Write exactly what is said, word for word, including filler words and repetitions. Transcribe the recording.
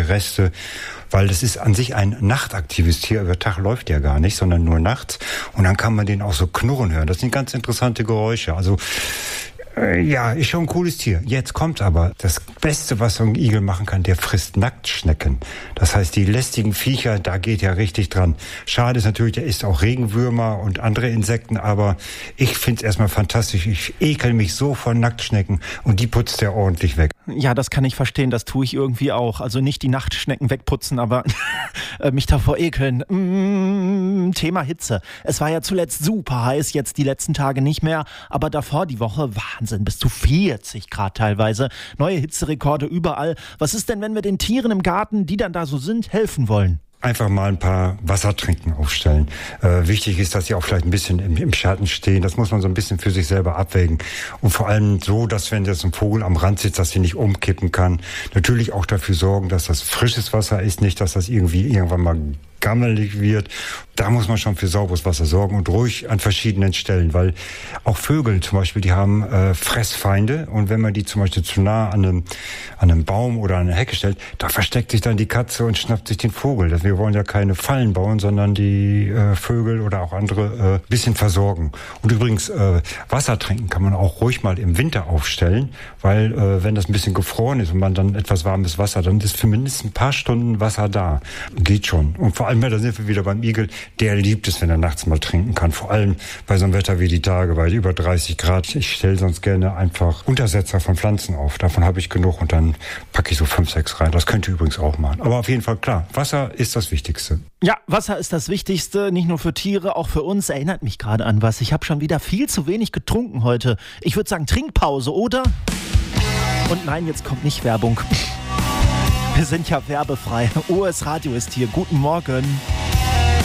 Reste, weil das ist an sich ein nachtaktives Tier. Über Tag läuft der gar nicht, sondern nur nachts. Und dann kann man den auch so knurren hören. Das sind ganz interessante Geräusche. Also ja, ist schon ein cooles Tier. Jetzt kommt aber das Beste, was so ein Igel machen kann, der frisst Nacktschnecken. Das heißt, die lästigen Viecher, da geht er richtig dran. Schade ist natürlich, der isst auch Regenwürmer und andere Insekten, aber ich find's erstmal fantastisch. Ich ekel mich so von Nacktschnecken und die putzt er ordentlich weg. Ja, das kann ich verstehen, das tue ich irgendwie auch. Also nicht die Nachtschnecken wegputzen, aber mich davor ekeln. Mm, Thema Hitze. Es war ja zuletzt super heiß, jetzt die letzten Tage nicht mehr, aber davor die Woche Wahnsinn, bis zu vierzig Grad teilweise. Neue Hitzerekorde überall. Was ist denn, wenn wir den Tieren im Garten, die dann da so sind, helfen wollen? Einfach mal ein paar Wassertrinken aufstellen. Äh, wichtig ist, dass sie auch vielleicht ein bisschen im, im Schatten stehen. Das muss man so ein bisschen für sich selber abwägen. Und vor allem so, dass wenn jetzt ein Vogel am Rand sitzt, dass sie nicht umkippen kann. Natürlich auch dafür sorgen, dass das frisches Wasser ist, nicht, dass das irgendwie irgendwann mal gammelig wird. Da muss man schon für sauberes Wasser sorgen und ruhig an verschiedenen Stellen, weil auch Vögel zum Beispiel, die haben äh, Fressfeinde und wenn man die zum Beispiel zu nah an einem, an einem Baum oder an eine Hecke stellt, da versteckt sich dann die Katze und schnappt sich den Vogel. Das, wir wollen ja keine Fallen bauen, sondern die äh, Vögel oder auch andere äh, bisschen versorgen. Und übrigens, äh, Wasser trinken kann man auch ruhig mal im Winter aufstellen, weil äh, wenn das ein bisschen gefroren ist und man dann etwas warmes Wasser, dann ist für mindestens ein paar Stunden Wasser da. Geht schon. Und vor allem, da sind wir wieder beim Igel, der liebt es, wenn er nachts mal trinken kann. Vor allem bei so einem Wetter wie die Tage, bei über dreißig Grad. Ich stelle sonst gerne einfach Untersetzer von Pflanzen auf. Davon habe ich genug und dann packe ich so fünf, sechs rein. Das könnt ihr übrigens auch machen. Aber auf jeden Fall klar, Wasser ist das Wichtigste. Ja, Wasser ist das Wichtigste, nicht nur für Tiere, auch für uns. Erinnert mich gerade an was. Ich habe schon wieder viel zu wenig getrunken heute. Ich würde sagen Trinkpause, oder? Und nein, jetzt kommt nicht Werbung. Wir sind ja werbefrei. O S Radio ist hier. Guten Morgen.